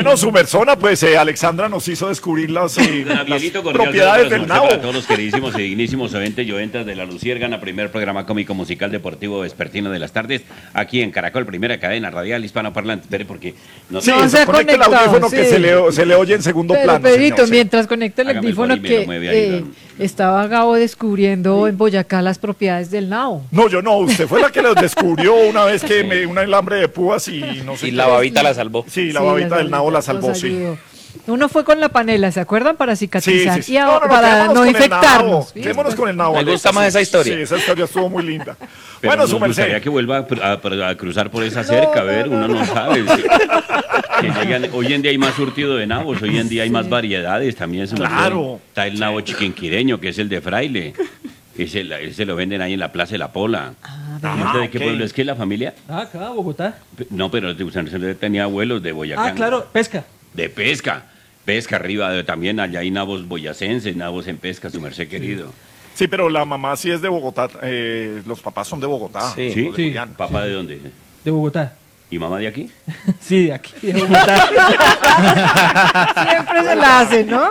Bueno, su persona, pues Alexandra nos hizo descubrir las propiedades del nabo. Para todos los queridísimos y dignísimos oyentes y oyentas de La Luciérgana, primer programa cómico musical deportivo vespertino de las tardes, aquí en Caracol, primera cadena radial hispanoparlante. Espere, porque no se ha conectado, el audífono sí. que se le oye en segundo plano. Pedrito, señor, mientras conecta el audífono que estaba Gabo descubriendo en Boyacá las propiedades del nabo. No, yo no, usted fue la que los descubrió una vez que un alambre de púas y no sé. Y la babita la salvó. Sí, la babita del nabo la salvó, sí. Uno fue con la panela, ¿se acuerdan? Para cicatrizar sí. Y para no infectarnos. Quedémonos con el nabo. Me gusta más esa historia. Sí, esa historia estuvo muy linda. Pero bueno, nos su merced. gustaría que vuelva a cruzar por esa cerca, a ver, uno no sabe. Hoy en día hay más surtido de nabos, hoy en día hay más variedades también. Claro. Está el nabo chiquinquireño, que es el de Fraile. Ese lo venden ahí en la Plaza de la Pola. ¿De qué pueblo es que la familia? Acá, Bogotá. No, pero usted tenía abuelos de Boyacá. Ah, claro, pesca. De pesca. Pesca arriba, también allá hay nabos boyacenses, nabos en pesca, su merced querido. Sí, pero la mamá sí es de Bogotá, los papás son de Bogotá. Sí. Sí. ¿Papá de dónde? De Bogotá. ¿Y mamá de aquí? Sí, de aquí, de Bogotá. Siempre se la hace, ¿no?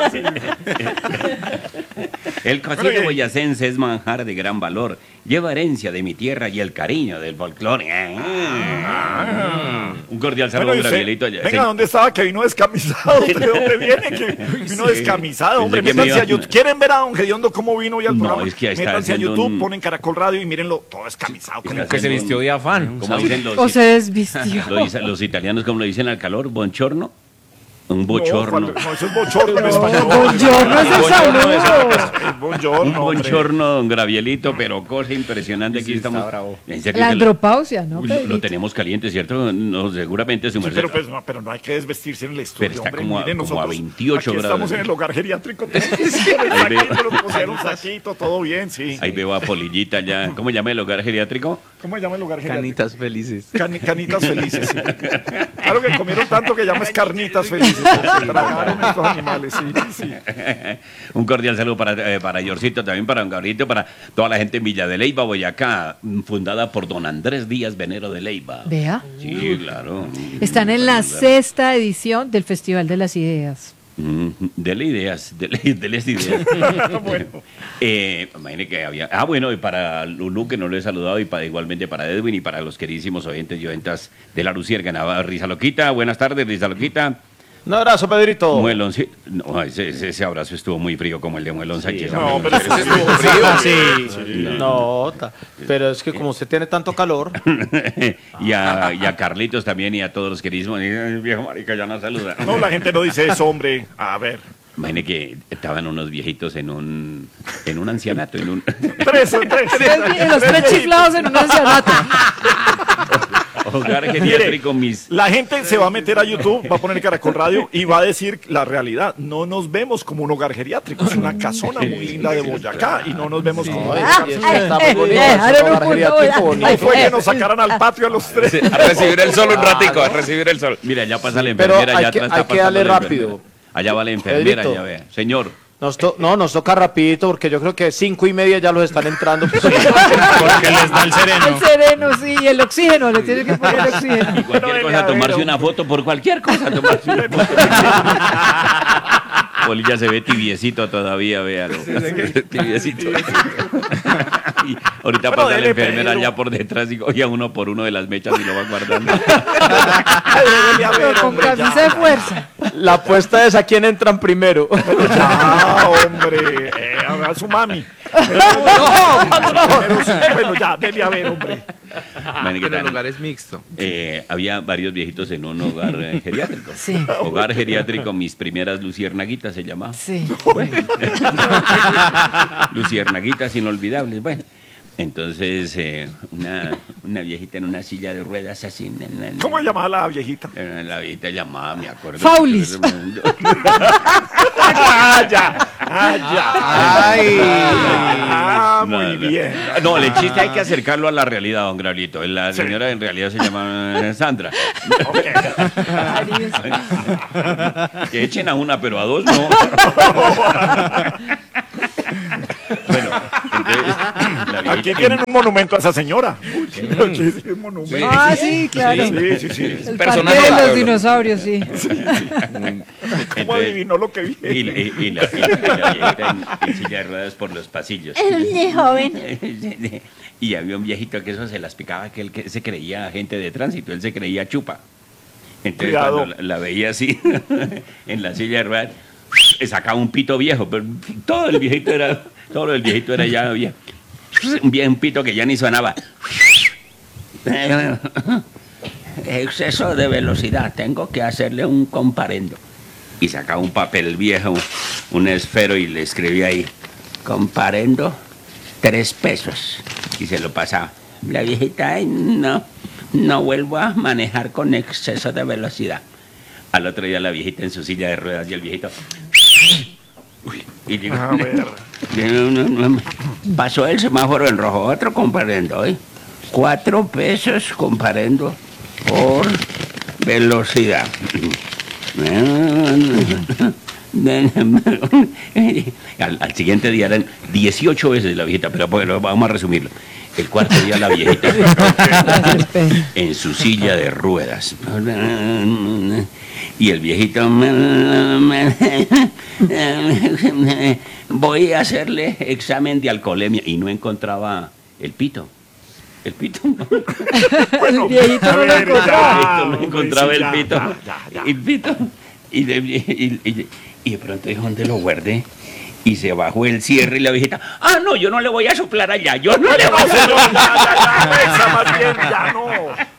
El cocido boyacense es manjar de gran valor. Lleva herencia de mi tierra y el cariño del folclore. Un cordial saludo, Gabrielito. Venga, ¿dónde estaba que vino descamisado? ¿De dónde viene? Que vino descamisado, hombre. Métanse a YouTube. ¿Quieren ver a don Gediondo cómo vino hoy al programa? Es que métanse a YouTube, ponen Caracol Radio y mírenlo todo descamisado. Que se vistió de afán. Como dicen O se desvistió. los italianos, como lo dicen al calor, bonchorno. Un bochorno. No, eso es bochorno en español. Buongiorno es el saludo. Buongiorno. Un bonchorno, don Gravielito, pero cosa impresionante. Aquí estamos. La andropausia, ¿no? Lo tenemos caliente, ¿cierto? No, seguramente su merced. Pero no hay que desvestirse en el estudio. Pero está hombre, como, miren, como a nosotros 28 aquí grados. Estamos en el hogar geriátrico. Nos pusieron saquito, todo bien, sí. Ahí veo a Polillita ya. ¿Cómo se llama el hogar geriátrico? ¿Cómo se llama el hogar geriátrico? Canitas felices. Canitas felices, sí. Claro que comieron tanto que llamas carnitas felices. Tragaron estos animales, sí. Un cordial saludo para Yorcito, también para don Gabrielito, para toda la gente en Villa de Leyva, Boyacá, fundada por don Andrés Díaz Venero de Leyva. Vea. Sí, claro. Están en la 6ª edición del Festival de las Ideas. Dele ideas. Bueno. Imagine que había. Bueno, y para Lulú, que no lo he saludado, y igualmente para Edwin y para los queridísimos oyentes y oyentas de La Luciérgana. Risa Loquita, buenas tardes, Risa Loquita. Un abrazo, Pedrito. Muelón, sí. No, ese abrazo estuvo muy frío como el de Muelón Sánchez. No, pero Ese estuvo frío. Sí. No, pero es que como usted tiene tanto calor. y a Carlitos también y a todos los queridísimos. Viejo marica, ya no saluda. No, la gente no dice eso, hombre. A ver. Imagine que estaban unos viejitos en un ancianato. Tres. Los tres chiflados en un ancianato. Hogar geriátrico La gente se va a meter a YouTube, va a poner Caracol Radio y va a decir la realidad. No nos vemos como un hogar geriátrico, es una casona muy linda de Boyacá y no nos vemos como un hogar geriátrico. No fue que nos sacaran al patio a los tres. A recibir el sol un ratico, a recibir el sol. Mira, ya pasa la enfermera. Pero hay que darle rápido. Allá va la enfermera, Pedrito. ya ve. Señor. Nos toca rapidito porque yo creo que 5:30 ya los están entrando. Porque les da el sereno. El sereno, sí, y el oxígeno, le tiene que poner el oxígeno. Y cualquier cosa, tomarse una foto, por cualquier cosa, tomarse una foto. Polilla se ve tibiecito todavía, véalo. Tibiecito. Y ahorita pasa la enfermera ya por detrás y coge a uno por uno de las mechas y lo va guardando. Con camisa de fuerza. La apuesta es a quién entran primero. Ya, hombre. A su mami. Bueno, ya, debe haber, hombre. Pero el hogar es mixto. Había varios viejitos en un hogar geriátrico. Sí. Hogar geriátrico, mis primeras luciernaguitas se llamaba. Sí. Luciernaguitas inolvidables. Bueno, entonces una viejita en una silla de ruedas así. ¿Cómo se llamaba la viejita? La viejita llamaba, me acuerdo. Faulis. Muy bien. No, el chiste hay que acercarlo a la realidad, don Gabrielito. La señora en realidad se llama Sandra. Que echen a una, pero a dos no. Bueno, entonces, Aquí tienen un monumento a esa señora. Aquí sí, un monumento. Ah, sí, claro. Sí. El Personaje parque de los adorable. dinosaurios, sí. ¿Cómo adivinó lo que vi? Y la viejita en silla de ruedas por los pasillos. joven. Y había un viejito que eso se las picaba, que él se creía agente de tránsito, él se creía chupa. Entonces Cuidado. cuando la veía así, en la silla de ruedas, sacaba un pito viejo, pero todo el viejito era ya viejo. Un pito que ya ni sonaba. Exceso de velocidad, tengo que hacerle un comparendo. Y sacaba un papel viejo, un esfero, y le escribía ahí, comparendo 3 pesos. Y se lo pasaba. La viejita, ay, no vuelvo a manejar con exceso de velocidad. Al otro día la viejita en su silla de ruedas y el viejito... Y digo, A ver. pasó el semáforo en rojo, otro comparendo, ¿eh? 4 pesos comparendo por velocidad. Al siguiente día eran 18 veces la viejita, pero bueno, vamos a resumirlo. El cuarto día la viejita en su silla de ruedas. Y el viejito, voy a hacerle examen de alcoholemia, y no encontraba el pito. El pito no. Bueno, El viejito a no lo ver, encontraba. No encontraba el ya, pito. ya. El pito. Y de pronto dijo, ¿dónde lo guardé? Y se bajó el cierre y la viejita, no, yo no le voy a soplar allá, yo no le voy a No, señor, ya, esa más bien, ya no.